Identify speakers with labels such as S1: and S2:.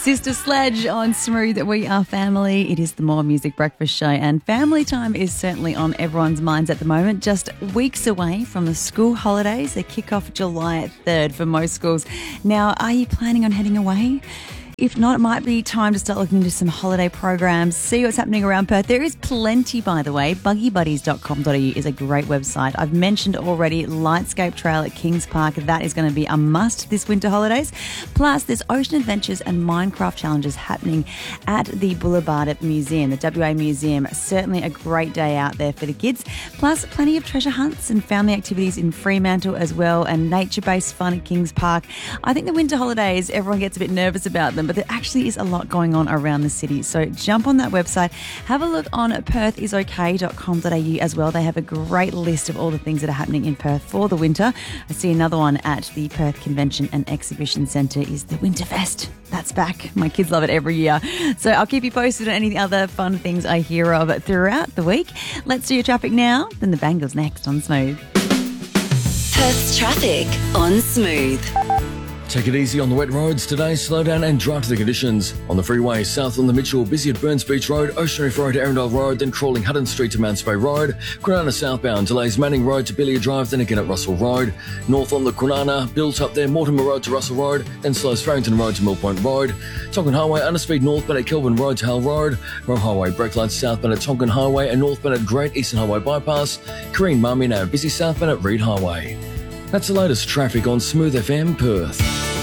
S1: Sister Sledge on Smooth. We are family. It is the More Music Breakfast Show, and family time is certainly on everyone's minds at the moment. Just weeks away from the school holidays. They kick off July 3rd for most schools. Now, are you planning on heading away? If not, it might be time to start looking into some holiday programs, see what's happening around Perth. There is plenty, by the way. Buggybuddies.com.au is a great website. I've mentioned already Lightscape Trail at Kings Park. That is going to be a must this winter holidays. Plus, there's ocean adventures and Minecraft challenges happening at the Boulevard Museum, the WA Museum. Certainly a great day out there for the kids. Plus, plenty of treasure hunts and family activities in Fremantle as well, and nature-based fun at Kings Park. I think the winter holidays, everyone gets a bit nervous about them, but there actually is a lot going on around the city. So jump on that website. Have a look on perthisok.com.au as well. They have a great list of all the things that are happening in Perth for the winter. I see another one at the Perth Convention and Exhibition Centre is the Winterfest. That's back. My kids love it every year. So I'll keep you posted on any other fun things I hear of throughout the week. Let's do your traffic now. Then the Bangles next on Smooth.
S2: Perth's traffic on Smooth.
S3: Take it easy on the wet roads today. Slow down and drive to the conditions. On the freeway, south on the Mitchell, busy at Burns Beach Road, Ocean Reef Road to Arundel Road, then crawling Hutton Street to Mount Spey Road. Kwinana southbound, delays Manning Road to Billia Drive, then again at Russell Road. North on the Kwinana, built up there, Mortimer Road to Russell Road, then slows Farrington Road to Mill Point Road. Tonkin Highway, underspeed northbound at Kelvin Road to Hull Road. Roe Highway, brake lights southbound at Tonkin Highway and northbound at Great Eastern Highway Bypass. Kareen Marmion, busy southbound at Reed Highway. That's the latest traffic on Smooth FM Perth.